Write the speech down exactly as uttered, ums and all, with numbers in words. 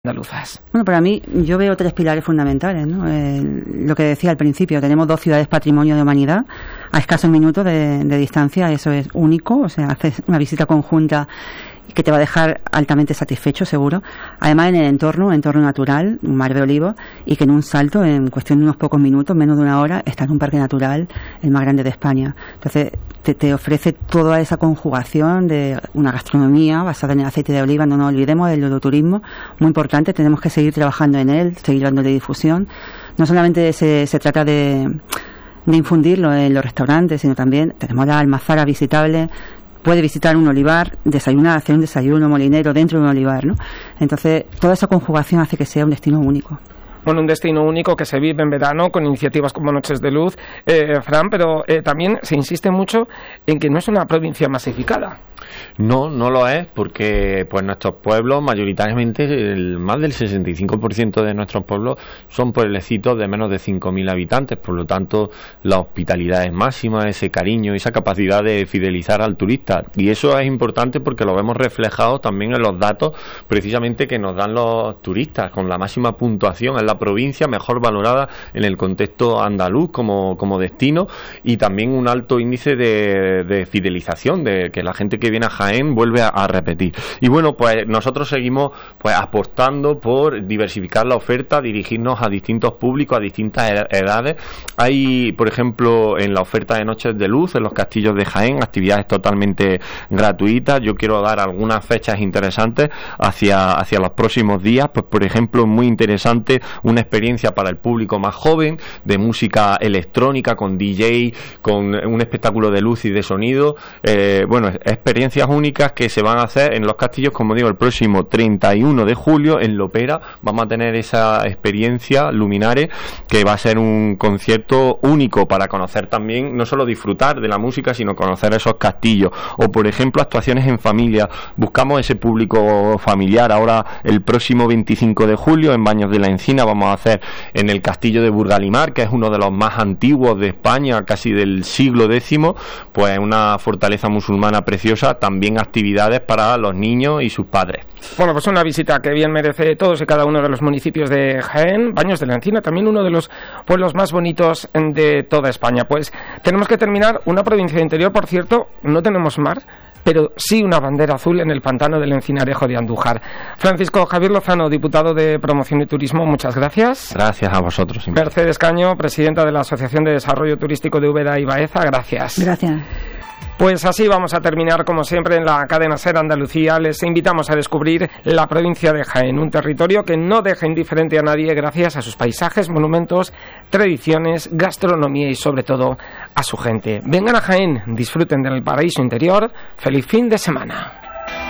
andaluzas. Bueno, para mí yo veo tres pilares fundamentales, ¿no? Eh, lo que decía al principio, tenemos dos ciudades patrimonio de humanidad a escasos minutos de, de distancia, eso es único, o sea, haces una visita conjunta que te va a dejar altamente satisfecho, seguro. Además, en el entorno, entorno natural, un mar de olivos, y que en un salto, en cuestión de unos pocos minutos, menos de una hora, está en un parque natural, el más grande de España. Entonces, te, te ofrece toda esa conjugación de una gastronomía basada en el aceite de oliva. No nos olvidemos del enoturismo, muy importante, tenemos que seguir trabajando en él, seguir dándole difusión. No solamente se, se trata de, de infundirlo en los restaurantes, sino también tenemos la almazara visitable. Puede visitar un olivar, desayunar, hacer un desayuno molinero dentro de un olivar, ¿no? Entonces, toda esa conjugación hace que sea un destino único. Bueno, un destino único que se vive en verano con iniciativas como Noches de Luz, eh, Fran, pero eh, también se insiste mucho en que no es una provincia masificada. No, no lo es, porque pues nuestros pueblos, mayoritariamente, el, más del sesenta y cinco por ciento de nuestros pueblos son pueblecitos de menos de cinco mil habitantes, por lo tanto, la hospitalidad es máxima, ese cariño, esa capacidad de fidelizar al turista, y eso es importante porque lo vemos reflejado también en los datos, precisamente que nos dan los turistas, con la máxima puntuación en la provincia, mejor valorada en el contexto andaluz como, como destino, y también un alto índice de, de fidelización, de que la gente que viene a Jaén vuelve a, a repetir. Y bueno, pues nosotros seguimos pues apostando por diversificar la oferta, dirigirnos a distintos públicos, a distintas edades. Hay, por ejemplo, en la oferta de Noches de Luz, en los castillos de Jaén, actividades totalmente gratuitas. Yo quiero dar algunas fechas interesantes hacia, hacia los próximos días. Pues, por ejemplo, muy interesante una experiencia para el público más joven de música electrónica con D J, con un espectáculo de luz y de sonido. Eh, bueno, experiencias únicas que se van a hacer en los castillos, como digo, el próximo treinta y uno de julio en Lopera. Vamos a tener esa experiencia Luminares, que va a ser un concierto único para conocer también, no solo disfrutar de la música, sino conocer esos castillos. O, por ejemplo, actuaciones en familia. Buscamos ese público familiar. Ahora, el próximo veinticinco de julio, en Baños de la Encina, vamos a hacer en el castillo de Burgalimar, que es uno de los más antiguos de España, casi del siglo décimo, pues una fortaleza musulmana preciosa. También actividades para los niños y sus padres. Bueno, pues una visita que bien merece todos y cada uno de los municipios de Jaén. Baños de la Encina, también uno de los pueblos más bonitos de toda España. Pues tenemos que terminar. Una provincia de interior, por cierto, no tenemos mar, pero sí una bandera azul en el pantano del Encinarejo de Andújar. Francisco Javier Lozano, diputado de Promoción y Turismo, muchas gracias. Gracias a vosotros. Mercedes Caño, presidenta de la Asociación de Desarrollo Turístico de Úbeda y Baeza, gracias. Gracias. Pues así vamos a terminar, como siempre, en la cadena SER Andalucía. Les invitamos a descubrir la provincia de Jaén, un territorio que no deja indiferente a nadie gracias a sus paisajes, monumentos, tradiciones, gastronomía y, sobre todo, a su gente. Vengan a Jaén, disfruten del paraíso interior. ¡Feliz fin de semana!